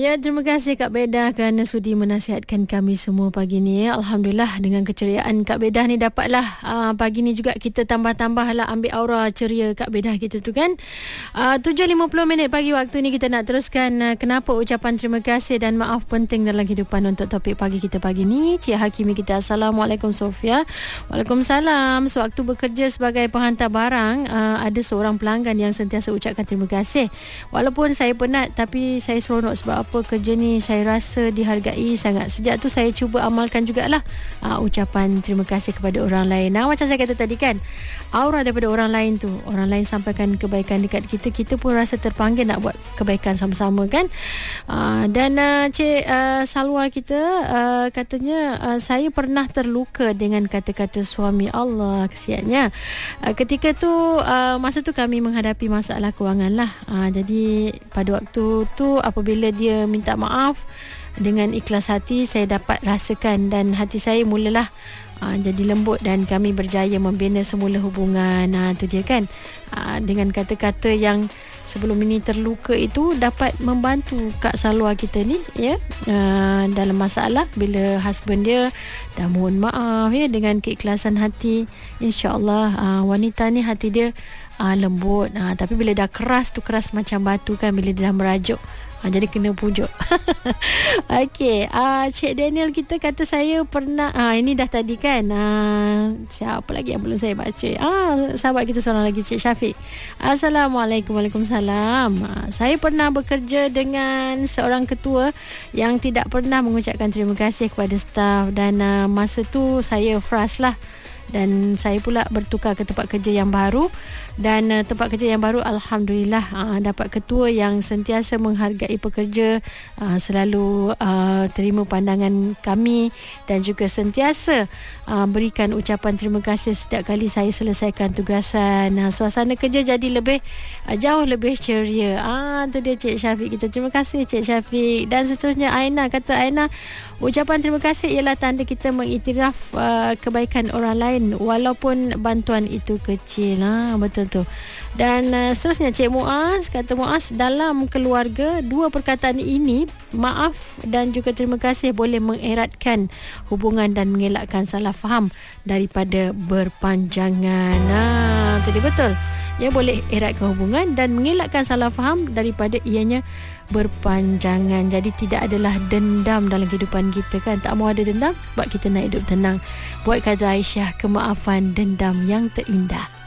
Ya, terima kasih Kak Bedah kerana sudi menasihatkan kami semua pagi ni. Alhamdulillah dengan keceriaan Kak Bedah ni dapatlah pagi ni juga kita tambah-tambah lah ambil aura ceria Kak Bedah kita tu kan. 7.50 pagi waktu ni kita nak teruskan kenapa ucapan terima kasih dan maaf penting dalam kehidupan untuk topik pagi kita pagi ni. Cik Hakimi kita, Assalamualaikum Sofia. Waalaikumsalam. Sewaktu bekerja sebagai penghantar barang, ada seorang pelanggan yang sentiasa ucapkan terima kasih. Walaupun saya penat tapi saya seronok sebab apa kerja ni saya rasa dihargai sangat. Sejak tu saya cuba amalkan jugalah ucapan terima kasih kepada orang lain. Macam saya kata tadi kan, aura daripada orang lain tu, orang lain sampaikan kebaikan dekat kita, kita pun rasa terpanggil nak buat kebaikan sama-sama kan. Dan Cik Salwa kita katanya saya pernah terluka dengan kata-kata suami. Allah, kesiannya. Ketika tu masa tu kami menghadapi masalah kewangan lah. Jadi pada waktu tu apabila dia minta maaf dengan ikhlas hati, saya dapat rasakan dan hati saya mulalah jadi lembut dan kami berjaya membina semula hubungan. Tu dia kan. Dengan kata-kata yang sebelum ini terluka itu dapat membantu Kak Salwa kita ni ya, dalam masalah bila husband dia dah mohon maaf ya, dengan keikhlasan hati, insya-Allah wanita ni hati dia lembut. Tapi bila dah keras tu, keras macam batu kan, bila dia dah merajuk, jadi kena pujuk. Okey, Cik Daniel kita kata saya pernah, ini dah tadi kan. Siapa lagi yang belum saya baca? Sahabat kita seorang lagi, Cik Syafiq. Assalamualaikum. Waalaikumsalam. Saya pernah bekerja dengan seorang ketua yang tidak pernah mengucapkan terima kasih kepada staf, dan masa tu saya frust lah. Dan saya pula bertukar ke tempat kerja yang baru, dan tempat kerja yang baru Alhamdulillah dapat ketua yang sentiasa menghargai pekerja, selalu terima pandangan kami dan juga sentiasa berikan ucapan terima kasih setiap kali saya selesaikan tugasan. Suasana kerja jadi jauh lebih ceria. Tu dia Cik Syafiq kita. Terima kasih Cik Syafiq. Dan seterusnya Aina kata, Aina, ucapan terima kasih ialah tanda kita mengiktiraf kebaikan orang lain walaupun bantuan itu kecil. Betul tu. Dan seterusnya Cik Muaz kata, Muaz, dalam keluarga dua perkataan ini, maaf dan juga terima kasih, boleh mengeratkan hubungan dan mengelakkan salah faham daripada berpanjangan. Jadi betul ya, boleh eratkan hubungan dan mengelakkan salah faham daripada ianya berpanjangan. Jadi tidak adalah dendam dalam kehidupan kita kan. Tak mau ada dendam sebab kita nak hidup tenang. Buat kata Aisyah, kemaafan dendam yang terindah.